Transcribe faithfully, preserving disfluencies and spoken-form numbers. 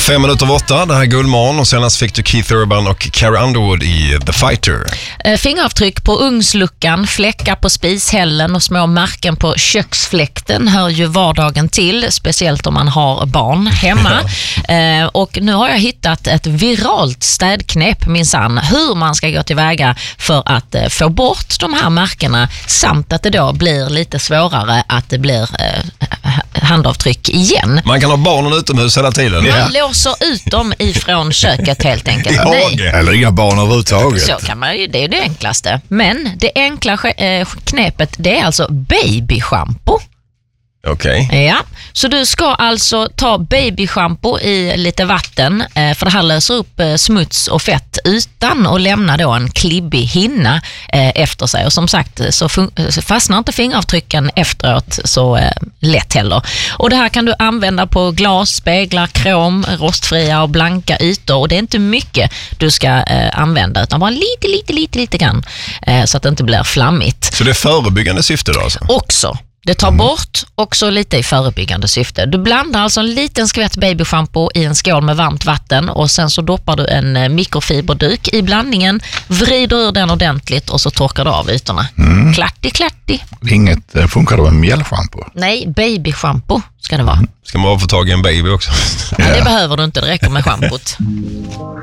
Fem minuter över åtta, det här är Gullmorgon och senast fick du Keith Urban och Carrie Underwood i The Fighter. Fingeravtryck på ugnsluckan, fläckar på spishällen och små märken på köksfläkten hör ju vardagen till, speciellt om man har barn hemma. eh, och nu har jag hittat ett viralt städknep minsann, hur man ska gå tillväga för att eh, få bort de här märkena samt att det då blir lite svårare att det blir eh, handavtryck igen. Man kan ha barnen utomhus hela tiden. Man Ja. låser ut dem ifrån köket helt enkelt. Ja, Nej. Eller inga barn överhuvudtaget. Så kan man ju, det är det enklaste. Men det enkla eh, knepet, det är alltså babyschampo. Okej. Okay. Ja, så du ska alltså ta babyschampo i lite vatten eh, för det här löser upp eh, smuts och fett utan att lämna då en klibbig hinna eh, efter sig. Och som sagt så fun- fastnar inte fingeravtrycken efteråt så eh, lätt heller. Och det här kan du använda på glas, speglar, krom, rostfria och blanka ytor. Och det är inte mycket du ska eh, använda utan bara lite, lite, lite, lite grann eh, så att det inte blir flammigt. Så det är förebyggande syfte då alltså? Också. Det tar bort också lite i förebyggande syfte. Du blandar alltså en liten skvätt babyschampo i en skål med varmt vatten och sen så doppar du en mikrofiberduk i blandningen, vrider ur den ordentligt och så torkar du av ytorna. Mm. Klatti, klatti. Inget eh, funkar det med mjällschampo? Nej, babyschampo ska det vara. Ska man få tag i en baby också? Nej, det behöver du inte, det räcker med schampot.